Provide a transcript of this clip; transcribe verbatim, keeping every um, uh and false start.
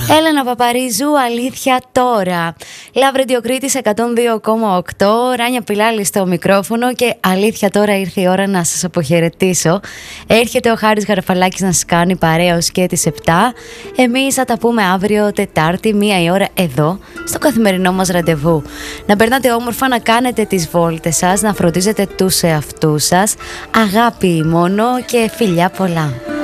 Έλενα Παπαρίζου, αλήθεια τώρα. Love Radio Κρήτης εκατόν δύο κόμμα οκτώ, Ράνια Πιλάλη στο μικρόφωνο και αλήθεια τώρα ήρθε η ώρα να σας αποχαιρετήσω. Έρχεται ο Χάρης Γαρφαλάκης να σας κάνει παρέα ως και τις επτά. Εμείς θα τα πούμε αύριο Τετάρτη, μία η ώρα εδώ, στο καθημερινό μας ραντεβού. Να περνάτε όμορφα, να κάνετε τις βόλτες σας, να φροντίζετε τους εαυτούς σας. Αγάπη μόνο και φιλιά πολλά.